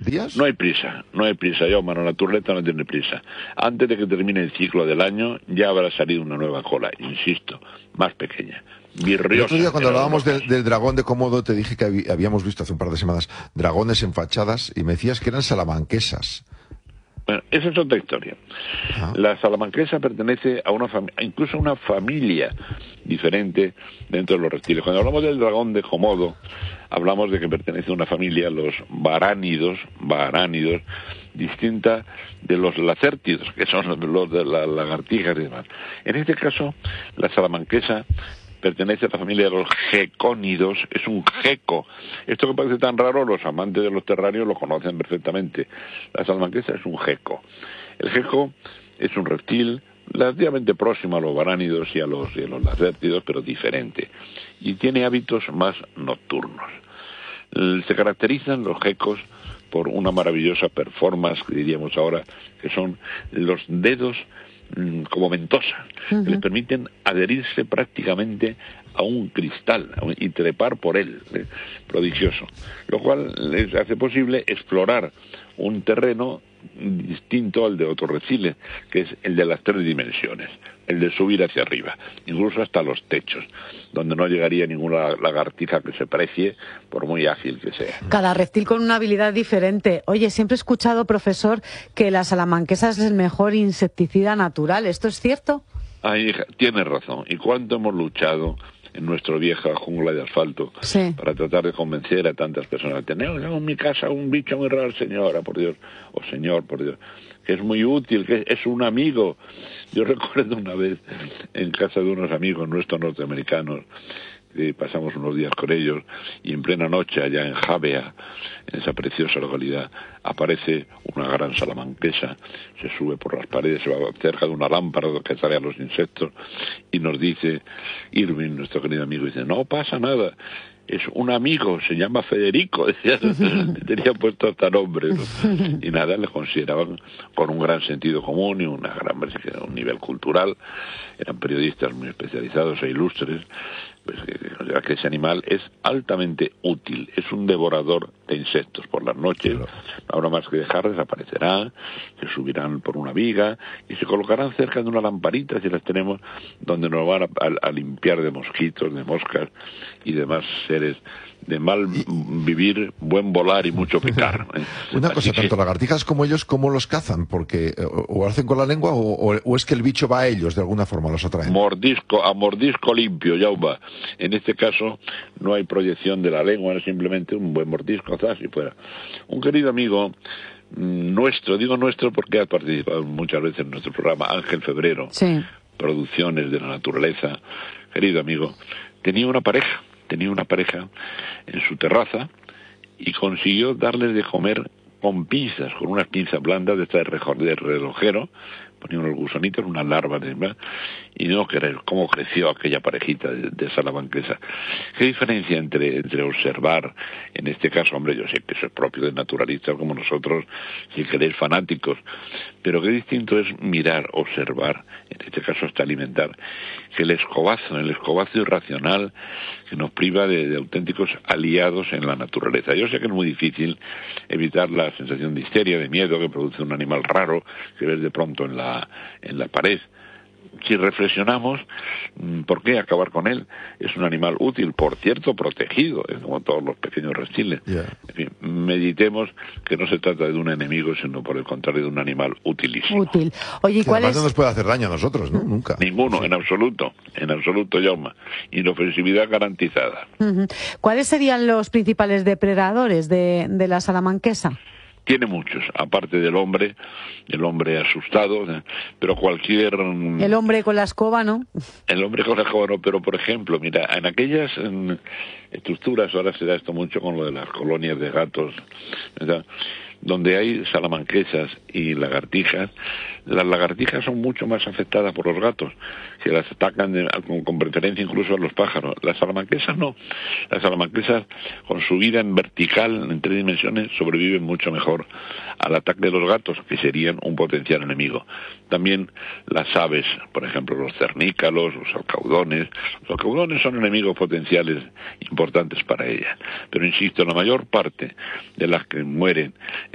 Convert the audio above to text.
días? No hay prisa, yo, la naturaleza no tiene prisa. Antes de que termine el ciclo del año, ya habrá salido una nueva cola, insisto, más pequeña. Virriosa. El otro día, cuando hablábamos del dragón de Komodo, te dije que habíamos visto hace un par de semanas dragones en fachadas y me decías que eran salamanquesas. Bueno, esa es otra historia. La salamanquesa pertenece a incluso a una familia diferente dentro de los reptiles. Cuando hablamos del dragón de Komodo, hablamos de que pertenece a una familia, los varánidos, distinta de los lacértidos, que son los de las lagartijas y demás. En este caso, la salamanquesa pertenece a la familia de los gecónidos, es un geco. Esto que parece tan raro, los amantes de los terrarios lo conocen perfectamente. La salamanquesa es un geco. El geco es un reptil relativamente próximo a los varánidos y a los lacértidos, pero diferente. Y tiene hábitos más nocturnos. Se caracterizan los gecos por una maravillosa performance, que diríamos ahora, que son los dedos como ventosa, que les permiten adherirse prácticamente a un cristal y trepar por él, prodigioso, lo cual les hace posible explorar un terreno distinto al de otros reptiles, que es el de las 3 dimensiones, el de subir hacia arriba, incluso hasta los techos, donde no llegaría ninguna lagartija que se precie, por muy ágil que sea. Cada reptil con una habilidad diferente. Oye, siempre he escuchado, profesor, que la salamanquesa es el mejor insecticida natural. ¿Esto es cierto? Ay, hija, tienes razón. ¿Y cuánto hemos luchado en nuestra vieja jungla de asfalto para tratar de convencer a tantas personas? Tenemos en mi casa un bicho muy raro, señora, por Dios, o señor, por Dios, que es muy útil, que es un amigo. Yo recuerdo una vez en casa de unos amigos nuestros norteamericanos, pasamos unos días con ellos, y en plena noche allá en Javea, en esa preciosa localidad, aparece una gran salamanquesa, se sube por las paredes, se va cerca de una lámpara que sale a los insectos, y nos dice Irving, nuestro querido amigo, dice, no pasa nada, es un amigo, se llama Federico, tenía puesto hasta nombre, ¿no? Y nada, le consideraban con un gran sentido común y un nivel cultural, eran periodistas muy especializados e ilustres, pues que ese animal es altamente útil, es un devorador de insectos por las noches, no habrá más que dejar, desaparecerá, se subirán por una viga y se colocarán cerca de una lamparita, si las tenemos, donde nos van a limpiar de mosquitos, de moscas y demás seres de mal vivir, buen volar y mucho picar. Una cosa, tanto lagartijas como ellos, ¿cómo los cazan? Porque o hacen con la lengua o es que el bicho va a ellos, de alguna forma los atraen. A mordisco limpio, ya va. En este caso no hay proyección de la lengua, es simplemente un buen mordisco, zas, y fuera. Un querido amigo nuestro, digo nuestro porque ha participado muchas veces en nuestro programa, Ángel Febrero, Producciones de la Naturaleza, querido amigo, tenía una pareja en su terraza y consiguió darles de comer con pinzas, con unas pinzas blandas de estas de relojero, ponía unos gusanitos, unas larvas, y no querer cómo creció aquella parejita de salamanquesa. ¿Qué diferencia entre observar, en este caso, hombre, yo sé que eso es propio de naturalistas como nosotros, si queréis fanáticos, pero qué distinto es mirar, observar, en este caso hasta alimentar, que el escobazo irracional que nos priva de auténticos aliados en la naturaleza. Yo sé que es muy difícil evitar la sensación de histeria, de miedo que produce un animal raro que ves de pronto en la pared. Si reflexionamos, ¿por qué acabar con él? Es un animal útil, por cierto, protegido, como todos los pequeños reptiles. En fin, meditemos que no se trata de un enemigo, sino por el contrario de un animal utilísimo. Útil. Oye, ¿cuál es? No nos puede hacer daño a nosotros, ¿no? Nunca. Ninguno, en absoluto, Jaume. Inofensividad garantizada. ¿Cuáles serían los principales depredadores de la salamanquesa? Tiene muchos, aparte del hombre asustado, pero cualquier... El hombre con la escoba, ¿no? El hombre con la escoba, no, pero por ejemplo, mira, en aquellas estructuras, ahora se da esto mucho con lo de las colonias de gatos, ¿verdad?, donde hay salamanquesas y lagartijas, las lagartijas son mucho más afectadas por los gatos, que las atacan con preferencia incluso a los pájaros. Las salamanquesas no. Las salamanquesas, con su vida en vertical, en 3 dimensiones, sobreviven mucho mejor al ataque de los gatos, que serían un potencial enemigo. También las aves, por ejemplo, los cernícalos, los alcaudones. Los alcaudones son enemigos potenciales importantes para ellas. Pero insisto, la mayor parte de las que mueren